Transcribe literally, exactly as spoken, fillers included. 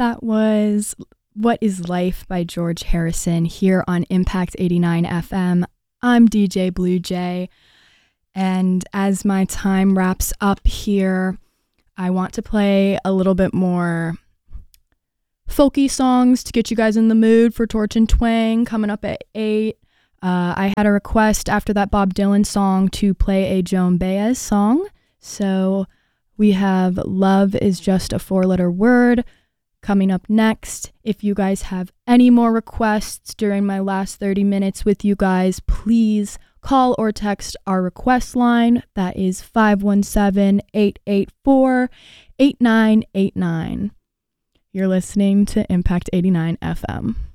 That was What Is Life by George Harrison here on Impact eighty-nine F M. I'm D J Blue Jay, and as my time wraps up here, I want to play a little bit more folky songs to get you guys in the mood for Torch and Twang coming up at eight. Uh, I had a request after that Bob Dylan song to play a Joan Baez song, so we have Love Is Just a Four-Letter Word coming up next. If you guys have any more requests during my last thirty minutes with you guys, please call or text our request line. That is five one seven, eight eight four, eight nine eight nine. You're listening to Impact eighty-nine F M.